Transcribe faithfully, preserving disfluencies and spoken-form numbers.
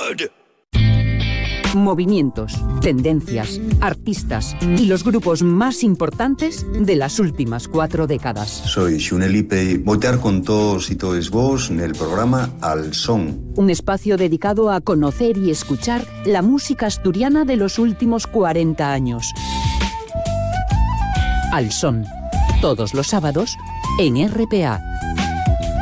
good! Movimientos, tendencias, artistas y los grupos más importantes de las últimas cuatro décadas. Soy Xunelipe y voltear con todos y todos vos en el programa Al Son. Un espacio dedicado a conocer y escuchar la música asturiana de los últimos cuarenta años. Al Son, todos los sábados en R P A.